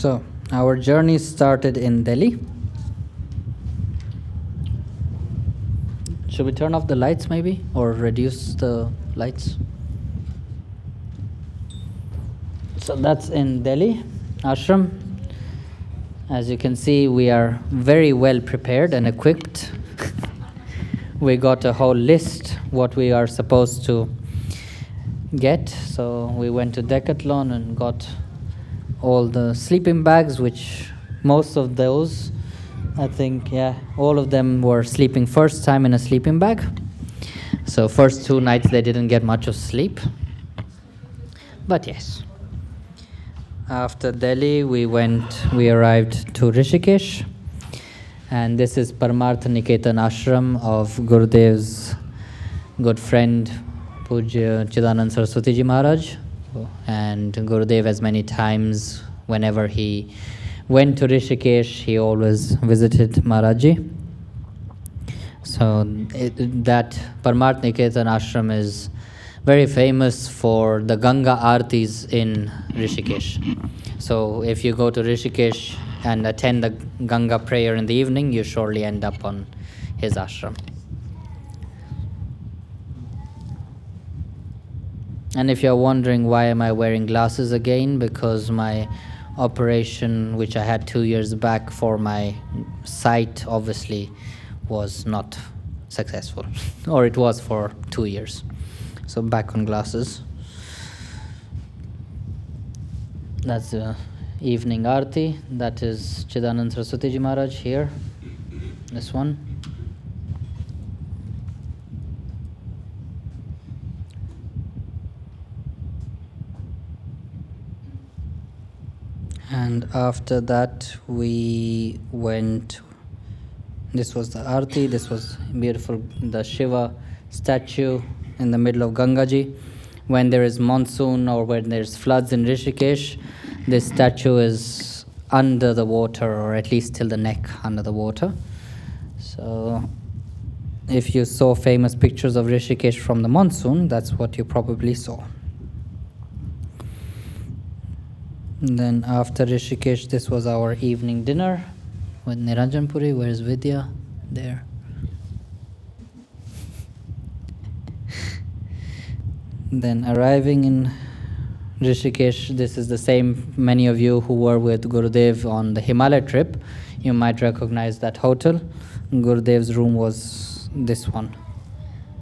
So, our journey started in Delhi. Should we turn off the lights maybe, or reduce the lights? So that's in Delhi ashram. As you can see, we are very well prepared and equipped. We got a whole list what we are supposed to get. So we went to Decathlon and got all the sleeping bags, which most of those, I think, all of them were sleeping first time in a sleeping bag. So first 2 nights they didn't get much of sleep. But yes. After Delhi, we arrived to Rishikesh. And this is Paramartha Niketan Ashram of Gurudev's good friend, Pujya Chidanand Saraswati Ji Maharaj. And Gurudev, as many times, whenever he went to Rishikesh, he always visited Maharaji. So that Paramartha Niketan Ashram is very famous for the Ganga Aartis in Rishikesh. So if you go to Rishikesh and attend the Ganga prayer in the evening, you surely end up on his ashram. And if you're wondering why am I wearing glasses again, because my operation, which I had 2 years back for my sight, obviously was not successful, or it was for 2 years. So back on glasses. That's the evening Aarti. That is Chidanand Saraswati Ji Maharaj here. This one. And after that we went, this was the Aarti, this was beautiful, the Shiva statue in the middle of Gangaji. When there is monsoon or when there's floods in Rishikesh, this statue is under the water, or at least till the neck under the water. So if you saw famous pictures of Rishikesh from the monsoon, that's what you probably saw. And then after Rishikesh, this was our evening dinner with Niranjan Puri. Where's Vidya? There. Then arriving in Rishikesh, this is the same, many of you who were with Gurudev on the Himalaya trip, you might recognize that hotel. Gurudev's room was this one.